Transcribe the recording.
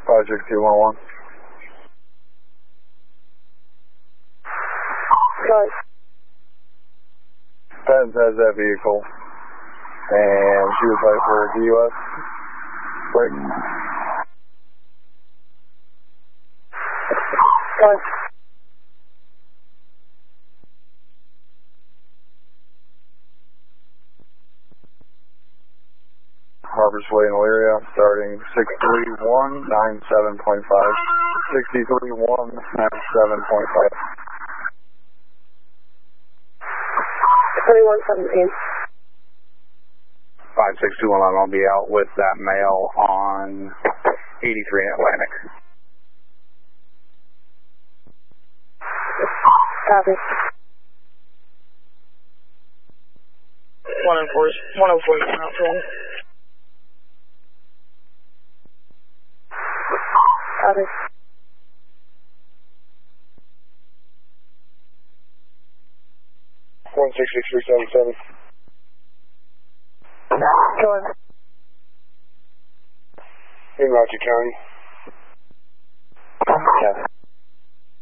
56211. Good. Pens has that vehicle, and she was like for DUS. Break. Good. Harbor's Way in Elyria, starting 63197.5. 63197.5. 2117. 56211, I'll be out with that male on 83 in Atlantic. Copy. 104 is out for you. Copy. One 66377. Go on. In Roger County. Okay.